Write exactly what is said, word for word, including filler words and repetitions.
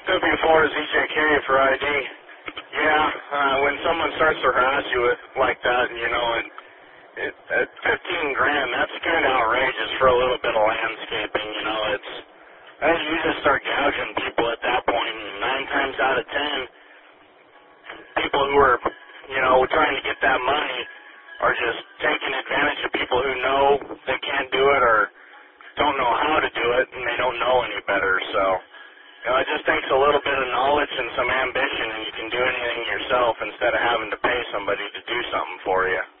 before is E J K for I D. Yeah, uh, when someone starts to harass you with, like that, you know, it, it, at fifteen grand, that's kind of outrageous for a little bit of landscaping, you know. It's, I think you just start gouging people at that point, and nine times out of ten, people who are, you know, trying to get that money are just taking advantage of people who know they can't do it or don't know how to do it, and they don't know any better, so... You know, it just takes a little bit of knowledge and some ambition, and you can do anything yourself instead of having to pay somebody to do something for you.